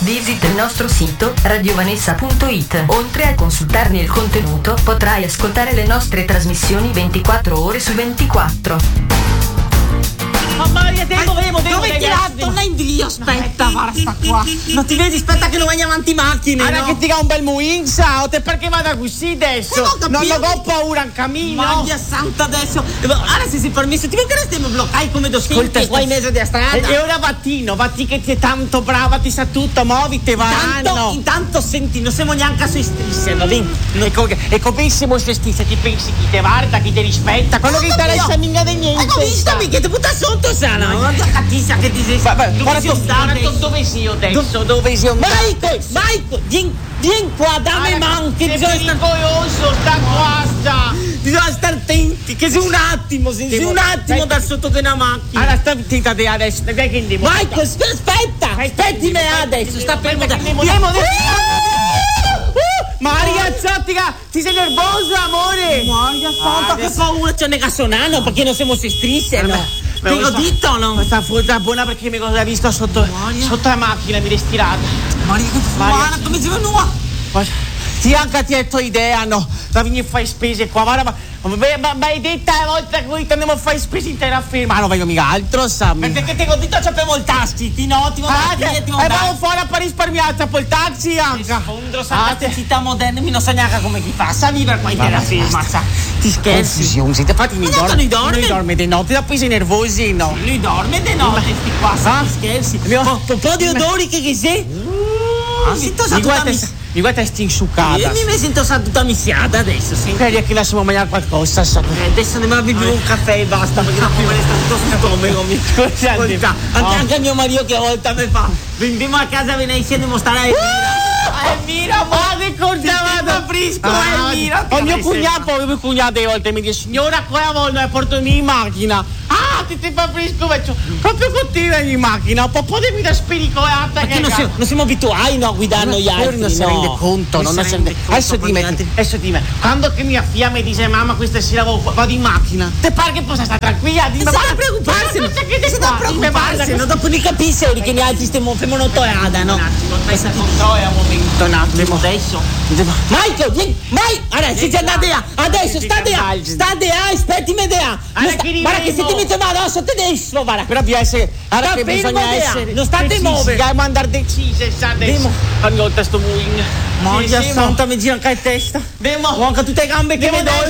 Visita il nostro sito radiovanessa.it. Oltre a consultarne il contenuto, potrai ascoltare le nostre trasmissioni 24 ore su 24. Mamma mia, devo dove ti va? Torna indietro, aspetta, guarda, sta qua. Non ti vedi? Aspetta che non vai avanti macchine. Guarda, no? che ti dà un bel muinsa, o te perché vado così adesso? Non ho paura in cammino. Maglia santa adesso. Ora se si permesso, ti perché stiamo bloccati come due scolti qua in mezzo della strada? E ora vatti che ti è tanto brava, ti sa tutto, muoviti, vanno. Intanto senti, non siamo neanche a sue stesse, va bene? Ecco benissimo se stessa, ti pensi chi te guarda, chi ti rispetta, quello che interessa mica di niente. Ecco, vistami che ti butta sotto, sana. Guarda cattiva che ti sei. Dove sei adesso? Dove sei? Michael, vieni qua, dammi manche. Bisogna sta qua. Bisogna stare attenti, che sei un attimo dal sotto di una macchina. Allora sta zitta te adesso, dai che andiamo. Michael, aspetti me adesso, sta fermo. Ma ragazzottica, ti sei nervosa, amore? Maria santa, che paura, c'è un cassonano, perché non siamo se strisce, no? Te l'ho detto o no? Questa frutta buona perché mi cosa hai visto sotto la macchina, mi respirata. Maria, che fumana, come si nuova? Sì, anche ti hai detto idea, no? Da venire a fare spese qua, guarda, ma hai detto una volta che andiamo a fare spese in terra firma. Ma non voglio mica altro, Sammy. Perché te l'ho detto c'avevo il taxi, ti nottimo. Vamo fuori a risparmiare, c'è il taxi anche. Fondro, sapete, città moderne, mi non so neanche come chi fa. Sa vivere qua in terra firma, sa. Ti scherzi? Infatti mi dorme di notte, dopo sei nervosi, no? Lui dorme di notte, sti qua, sa, ti scherzi. Un po' di odori che sei? Mi guarda sti insuccata. Io mi sento tutta mischiata adesso, sì. Credi che lasciamo mangiare qualcosa, adesso andiamo a bere un caffè e basta, perché dopo me ne sta tutto stomaco. Anche mio marito che a volte mi fa. Vendiamo a casa, ve ne insieme a mostrare Elvira, ma ricordavate Frisco, Elvira. Ho mio cugnato a volte mi dice, signora, quella volta porto in macchina. Ah, ti fa fresco, faccio proprio continua in macchina, potevi da spericolata. Perché non siamo abituati a guidare noi altri. Non si rende conto, non si rende conto. Adesso dimmi, quando che mia figlia mi dice mamma questa sera vado in macchina, te pare che possa stare tranquilla? Dimmi, ma non preoccuparsi, non preoccuparsi, dopo ne capisci che gli altri stiamo monotoiada, no? Questa monotoia momento, un attimo. Adesso. Michael, vieni, allora, si c'è andate adesso, state aspettimi da. Guarda che se ti metto male addosso adesso, guarda. Però bisogna essere. Non state muovere. Dobbiamo andare decise, sa adesso. Ogni volta sto muovendo. Maria santa, mi gira anche la testa. Manca tutte le gambe che mi do.